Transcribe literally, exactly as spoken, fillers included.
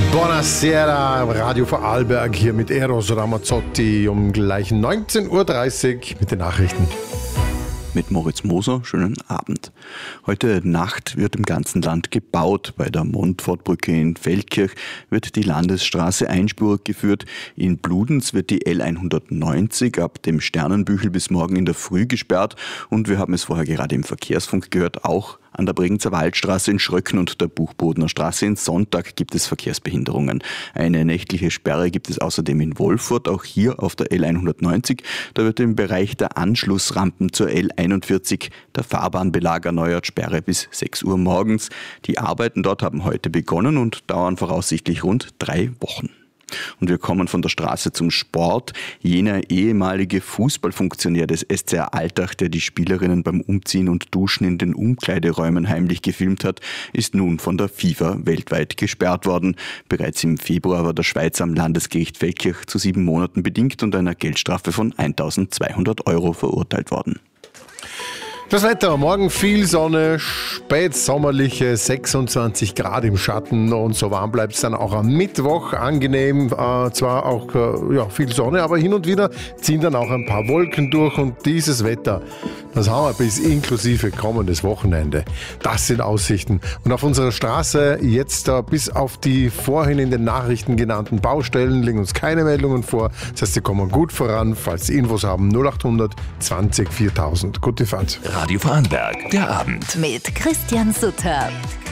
Buonasera, Radio Vorarlberg hier mit Eros Ramazzotti um gleich neunzehn Uhr dreißig mit den Nachrichten. Mit Moritz Moser, schönen Abend. Heute Nacht wird im ganzen Land gebaut. Bei der Montfortbrücke in Feldkirch wird die Landesstraße einspurig geführt. In Bludenz wird die L hundertneunzig ab dem Sternenbüchel bis morgen in der Früh gesperrt. Und wir haben es vorher gerade im Verkehrsfunk gehört, auch an der Bregenzer Waldstraße in Schröcken und der Buchbodener Straße in Sonntag gibt es Verkehrsbehinderungen. Eine nächtliche Sperre gibt es außerdem in Wolfurt, auch hier auf der L hundertneunzig. Da wird im Bereich der Anschlussrampen zur L einundvierzig der Fahrbahnbelag erneuert, Sperre bis sechs Uhr morgens. Die Arbeiten dort haben heute begonnen und dauern voraussichtlich rund drei Wochen. Und wir kommen von der Straße zum Sport. Jener ehemalige Fußballfunktionär des S C R Altach, der die Spielerinnen beim Umziehen und Duschen in den Umkleideräumen heimlich gefilmt hat, ist nun von der FIFA weltweit gesperrt worden. Bereits im Februar war der Schweizer am Landesgericht Feldkirch zu sieben Monaten bedingt und einer Geldstrafe von eintausendzweihundert Euro verurteilt worden. Das Wetter, morgen viel Sonne, spätsommerliche sechsundzwanzig Grad im Schatten und so warm bleibt es dann auch am Mittwoch. Angenehm, äh, zwar auch äh, ja, viel Sonne, aber hin und wieder ziehen dann auch ein paar Wolken durch und dieses Wetter, das haben wir bis inklusive kommendes Wochenende. Das sind Aussichten. Und auf unserer Straße jetzt äh, bis auf die vorhin in den Nachrichten genannten Baustellen liegen uns keine Meldungen vor. Das heißt, sie kommen gut voran. Falls Sie Infos haben, null achthundert zwanzig viertausend. Gute Fahrt. Radio Vorarlberg, der Abend. Mit Christian Sutter.